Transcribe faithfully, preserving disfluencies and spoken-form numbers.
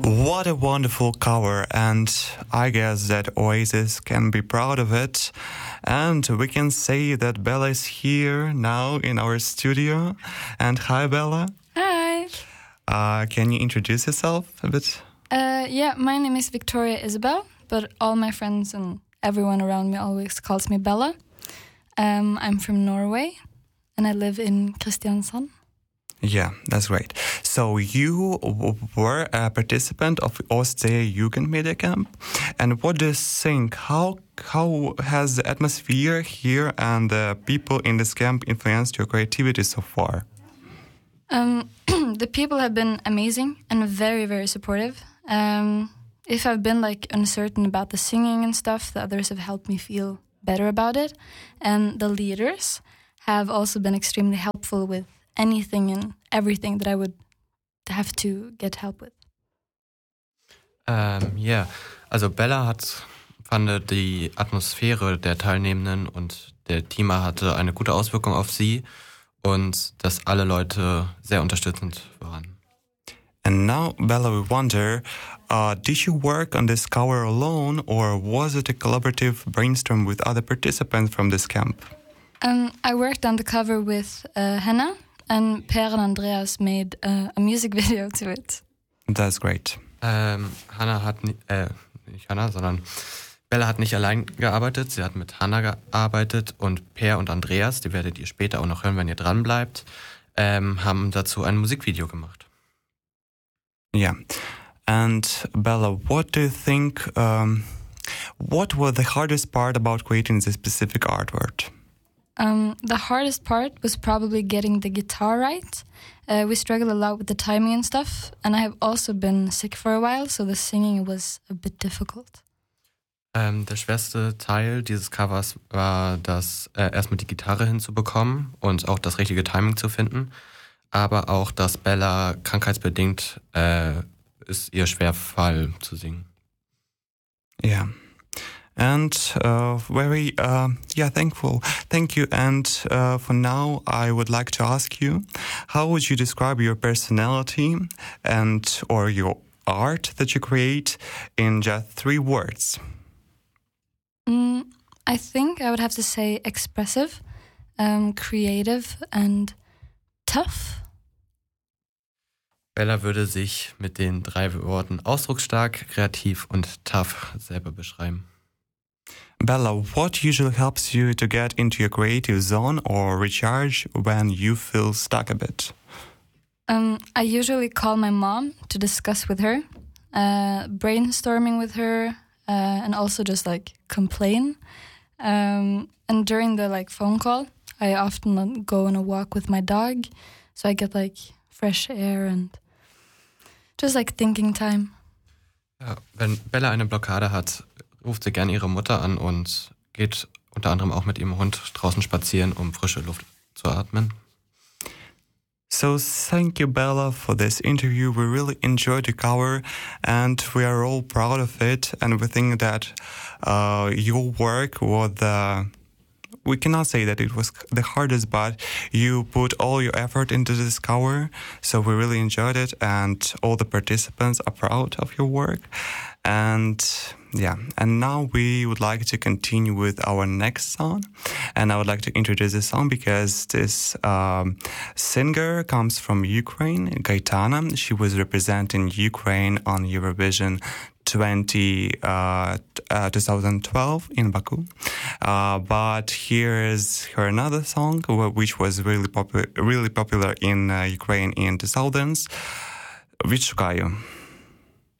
What a wonderful cover, and I guess that Oasis can be proud of it. And we can say that Bella is here now in our studio. And hi, Bella. Hi. Uh, can you introduce yourself a bit? Uh, yeah, my name is Victoria Isabel, but all my friends and everyone around me always calls me Bella. Um, I'm from Norway, and I live in Kristiansand. Yeah, that's great. So you w- were a participant of Ostea Jugendmedia Camp, and what do you think? How how has the atmosphere here and the people in this camp influenced your creativity so far? Um, the people have been amazing and very, very supportive. Um, if I've been like uncertain about the singing and stuff, the others have helped me feel better about it, and the leaders have also been extremely helpful with anything and everything that I would have to get help with. Ähm, ja, also Bella hat, fand die Atmosphäre der Teilnehmenden und der Teamer hatte eine gute Auswirkung auf sie und dass alle Leute sehr unterstützend waren. And now, Bella, we wonder, uh, did you work on this cover alone, or was it a collaborative brainstorm with other participants from this camp? Um, I worked on the cover with uh, Hannah, and Per and Andreas made uh, a music video to it. That's great. Ähm, Hannah hat, ni- äh, nicht Hannah, sondern Bella hat nicht allein gearbeitet, sie hat mit Hannah gearbeitet und Per und Andreas, die werdet ihr später auch noch hören, wenn ihr dran bleibt, ähm, haben dazu ein Musikvideo gemacht. Yeah. And Bella, what do you think, um, what was the hardest part about creating this specific artwork? Um, the hardest part was probably getting the guitar right. Uh, we struggled a lot with the timing and stuff, and I have also been sick for a while, so the singing was a bit difficult. Ähm, der schwerste Teil dieses Covers war, das äh, erstmal die Gitarre hinzubekommen und auch das richtige Timing zu finden, aber auch, dass Bella krankheitsbedingt äh, ist ihr schwerfall zu singen. Yeah. And uh, very, uh, yeah, thankful. Thank you. And uh, for now, I would like to ask you, how would you describe your personality and or your art that you create in just three words? Mm, I think I would have to say expressive, um, creative, and tough. Bella würde sich mit den drei Worten ausdrucksstark, kreativ und tough selber beschreiben. Bella, what usually helps you to get into your creative zone or recharge when you feel stuck a bit? Um, I usually call my mom to discuss with her, uh, brainstorming with her, uh, and also just like complain. Um, and during the like phone call, I often go on a walk with my dog, so I get like fresh air and just like thinking time. Ja, wenn Bella eine Blockade hat, ruft sie gerne ihre Mutter an und geht unter anderem auch mit ihrem Hund draußen spazieren, um frische Luft zu atmen. So thank you, Bella, for this interview. We really enjoyed the cover, and we are all proud of it. And we think that uh, your work was the... We cannot say that it was the hardest, but you put all your effort into this cover. So we really enjoyed it, and all the participants are proud of your work. And yeah, and now we would like to continue with our next song. And I would like to introduce this song because this um, singer comes from Ukraine, Gaitana. She was representing Ukraine on Eurovision twenty, uh, uh, twenty twelve in Baku. Uh, but here is her another song, which was really, popu- really popular in uh, Ukraine in the thousands. Відшукаю.